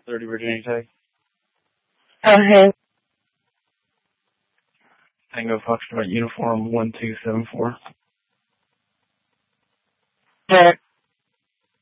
30 Virginia Tech. Okay. Tango Foxtrot Uniform 1274.